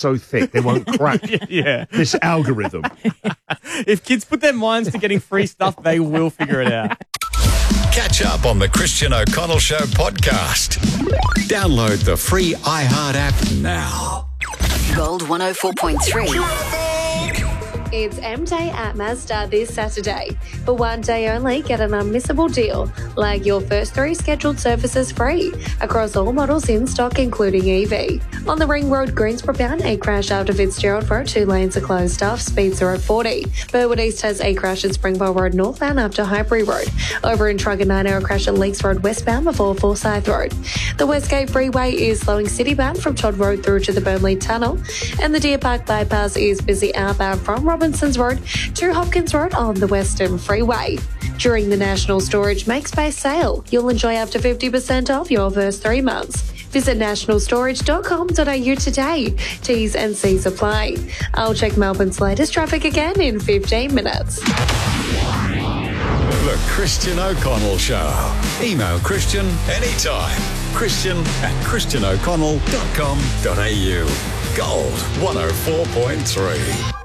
so thick they won't crack Yeah. this algorithm. If kids put their minds to getting free stuff, they will figure it out. Catch up on the Christian O'Connell Show podcast. Download the free iHeart app now. Gold 104.3. It's M Day at Mazda this Saturday. For one day only, get an unmissable deal, like your first 3 scheduled services free across all models in stock, including EV. On the Ring Road, Greensboro bound, a crash after Fitzgerald Road, 2 lanes are closed off, speeds are at 40. Burwood East has a crash at Springvale Road northbound after Highbury Road. Over in Trugger, 9-hour crash at Leaks Road westbound before Forsyth Road. The Westgate Freeway is slowing citybound from Todd Road through to the Burnley Tunnel, and the Deer Park Bypass is busy outbound from Robinson's Road to Hopkins Road on the Western Freeway. During the National Storage Make Space sale, you'll enjoy up to 50% off your first 3 months. Visit nationalstorage.com.au today. T's and C's apply. I'll check Melbourne's latest traffic again in 15 minutes. The Christian O'Connell Show. Email Christian anytime. Christian@christianoconnell.com.au. Gold 104.3.